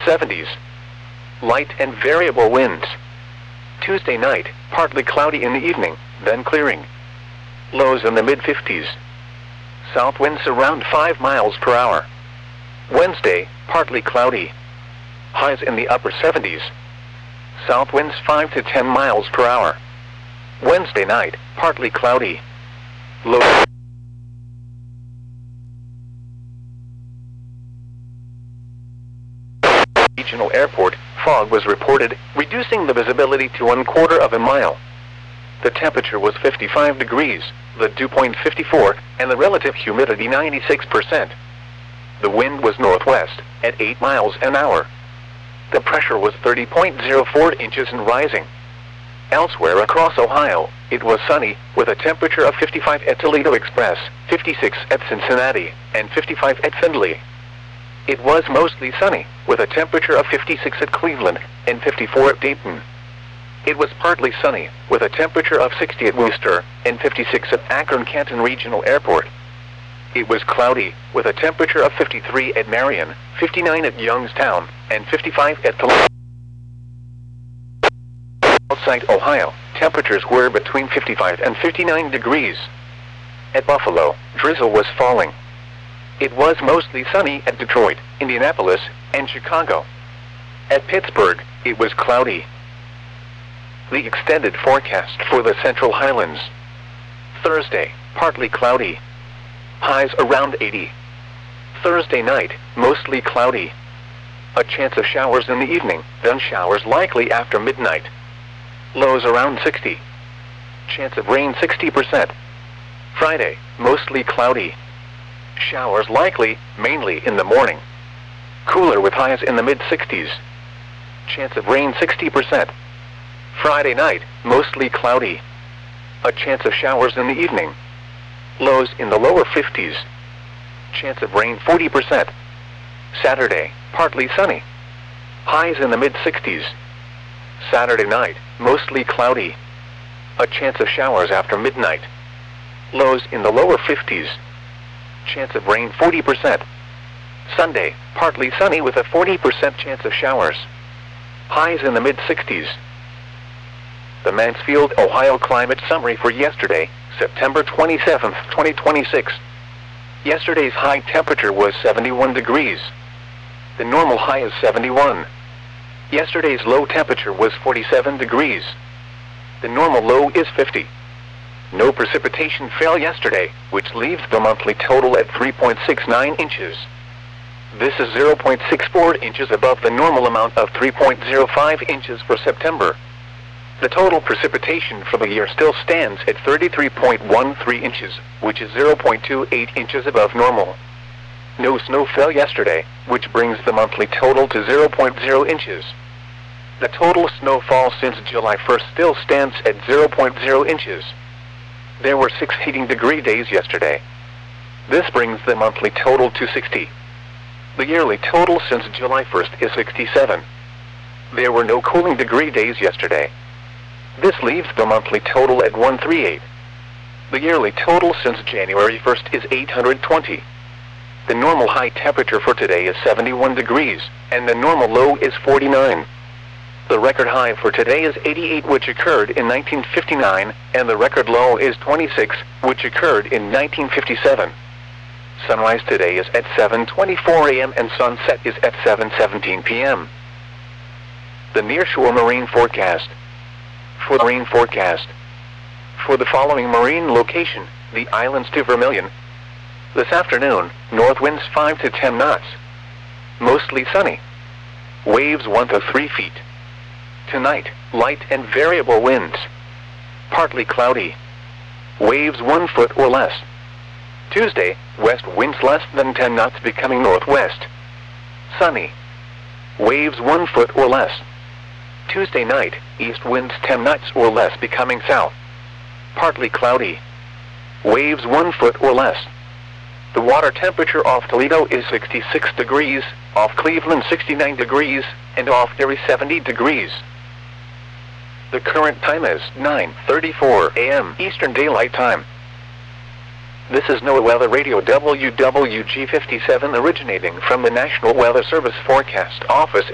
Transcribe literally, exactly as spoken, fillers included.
seventies. Light and variable winds. Tuesday night, partly cloudy in the evening, then clearing. Lows in the mid fifties. South winds around five miles per hour. Wednesday, partly cloudy. Highs in the upper seventies. South winds five to ten miles per hour. Wednesday night, partly cloudy. Low. Regional airport, fog was reported, reducing the visibility to one quarter of a mile. The temperature was fifty-five degrees, the dew point fifty-four, and the relative humidity ninety-six percent. The wind was northwest, at eight miles an hour. The pressure was thirty point zero four inches and rising. Elsewhere across Ohio, it was sunny, with a temperature of fifty-five at Toledo Express, fifty-six at Cincinnati, and fifty-five at Findlay. It was mostly sunny, with a temperature of fifty-six at Cleveland, and fifty-four at Dayton. It was partly sunny, with a temperature of sixty at Worcester, and fifty-six at Akron-Canton Regional Airport. It was cloudy, with a temperature of fifty-three at Marion, fifty-nine at Youngstown, and fifty-five at Toledo. Outside Ohio, temperatures were between fifty-five and fifty-nine degrees. At Buffalo, drizzle was falling. It was mostly sunny at Detroit, Indianapolis, and Chicago. At Pittsburgh, it was cloudy. The extended forecast for the Central Highlands. Thursday, partly cloudy. Highs around eighty. Thursday night, mostly cloudy. A chance of showers in the evening, then showers likely after midnight. Lows around sixty. Chance of rain sixty percent. Friday, mostly cloudy. Showers likely, mainly in the morning. Cooler with highs in the mid sixties. Chance of rain sixty percent. Friday night, mostly cloudy. A chance of showers in the evening. Lows in the lower fifties. Chance of rain forty percent. Saturday, partly sunny. Highs in the mid sixties. Saturday night, mostly cloudy. A chance of showers after midnight. Lows in the lower fifties. Chance of rain forty percent. Sunday, partly sunny with a forty percent chance of showers. Highs in the mid sixties. The Mansfield, Ohio climate summary for yesterday, September twenty-seventh, twenty twenty-six. Yesterday's high temperature was seventy-one degrees. The normal high is seventy-one. Yesterday's low temperature was forty-seven degrees. The normal low is fifty. No precipitation fell yesterday, which leaves the monthly total at three point six nine inches. This is zero point six four inches above the normal amount of three point zero five inches for September. The total precipitation for the year still stands at thirty-three point one three inches, which is zero point two eight inches above normal. No snow fell yesterday, which brings the monthly total to zero point zero inches. The total snowfall since July first still stands at zero point zero inches. There were six heating degree days yesterday. This brings the monthly total to sixty. The yearly total since July first is sixty-seven. There were no cooling degree days yesterday. This leaves the monthly total at one hundred thirty-eight. The yearly total since January first is eight hundred twenty. The normal high temperature for today is seventy-one degrees, and the normal low is forty-nine. The record high for today is eighty-eight, which occurred in nineteen fifty-nine, and the record low is twenty-six, which occurred in nineteen fifty-seven. Sunrise today is at seven twenty-four a m and sunset is at seven seventeen p m The nearshore marine forecast. For the marine forecast. For the following marine location, the islands to Vermilion. This afternoon, north winds five to ten knots. Mostly sunny. Waves one to three feet. Tonight, light and variable winds. Partly cloudy. Waves one foot or less. Tuesday, west winds less than ten knots becoming northwest. Sunny. Waves one foot or less. Tuesday night, east winds ten knots or less becoming south. Partly cloudy. Waves one foot or less. The water temperature off Toledo is sixty-six degrees, off Cleveland sixty-nine degrees, and off Erie seventy degrees. The current time is nine thirty-four a m Eastern Daylight Time. This is NOAA Weather Radio W W G fifty-seven originating from the National Weather Service Forecast Office